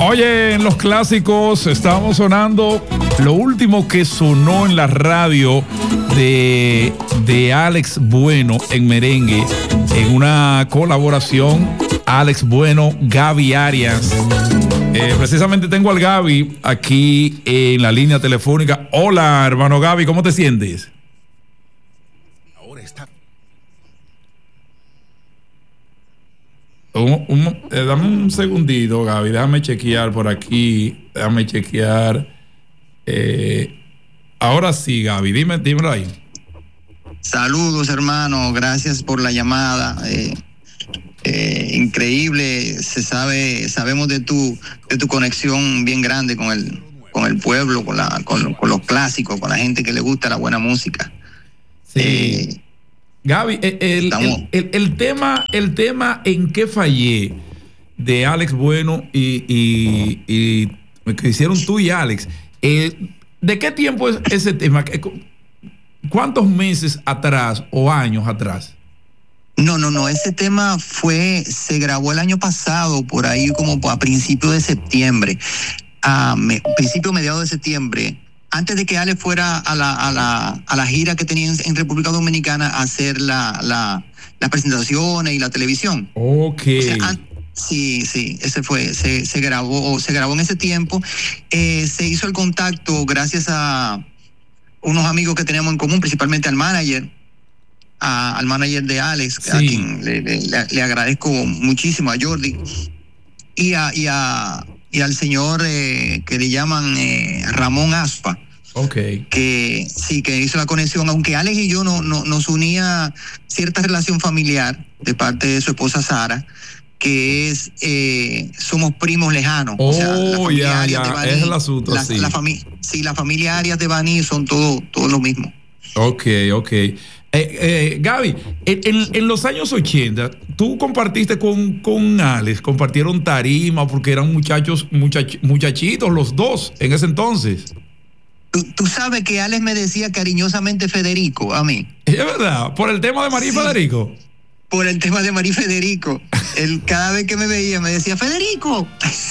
Oye, en los clásicos estábamos sonando lo último que sonó en la radio de Alex Bueno en merengue, en una colaboración Alex Bueno, Gaby Arias. Precisamente tengo al Gaby aquí en la línea telefónica. Hola, hermano Gaby, ¿cómo te sientes? Ahora está. Dame un segundito, Gaby, déjame chequear por aquí, déjame chequear. Ahora sí, Gaby, dímelo ahí. Saludos, hermano, gracias por la llamada. Increíble, sabemos de tu conexión bien grande con el pueblo, con los clásicos, con la gente que le gusta la buena música. Sí. Gaby, el tema En qué fallé de Alex Bueno y que hicieron tú y Alex, ¿de qué tiempo es ese tema? ¿Cuántos meses atrás o años atrás? No, ese tema se grabó el año pasado, por ahí como a principios de septiembre, mediados de septiembre, antes de que Alex fuera a la gira que tenía en República Dominicana a hacer las presentaciones y la televisión. Ok. O sea, sí, se grabó en ese tiempo. Se hizo el contacto gracias a unos amigos que teníamos en común, principalmente al manager de Alex, sí, a quien le agradezco muchísimo, a Jordi, y al señor que le llaman Ramón Aspa. Okay. Que hizo la conexión, aunque Alex y yo nos unía cierta relación familiar de parte de su esposa Sara, que somos primos lejanos. Oh, o sea, la familia Arias de Baní, es el asunto, sí. La familia Arias de Baní son todo lo mismo. Ok. Gaby, en los años 80, tú compartiste con Alex, compartieron tarima porque eran muchachitos los dos en ese entonces. Tú sabes que Alex me decía cariñosamente Federico a mí. Es verdad, por el tema de María y Federico. Por el tema de María y Federico. Él cada vez que me veía me decía Federico.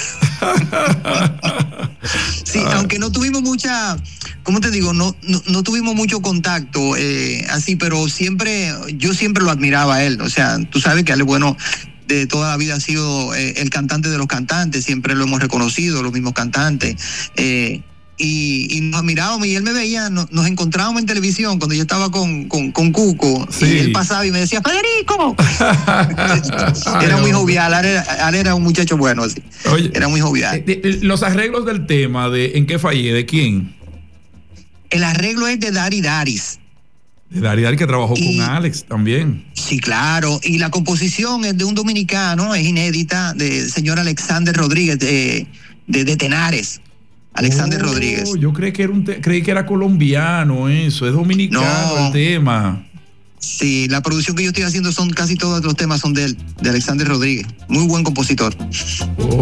Sí, aunque no tuvimos ¿cómo te digo? No tuvimos mucho contacto así, pero yo siempre lo admiraba a él. O sea, tú sabes que Alex Bueno de toda la vida ha sido el cantante de los cantantes, siempre lo hemos reconocido, los mismos cantantes. Y nos admirábamos y él me veía, nos encontrábamos en televisión cuando yo estaba con Cuco, sí, y él pasaba y me decía ¡Federico! Era muy jovial, Ale era un muchacho bueno, así. Oye, era muy jovial. Los arreglos del tema de ¿En qué fallé? ¿De quién? El arreglo es de Dari Daris. De Dari Daris, que trabajó con Alex también. Sí, claro, y la composición es de un dominicano, es inédita, del señor Alexander Rodríguez de Tenares. Alexander Rodríguez. Yo creí que era colombiano, eso, es dominicano el tema. Sí, la producción que yo estoy haciendo casi todos los temas son de él, de Alexander Rodríguez. Muy buen compositor.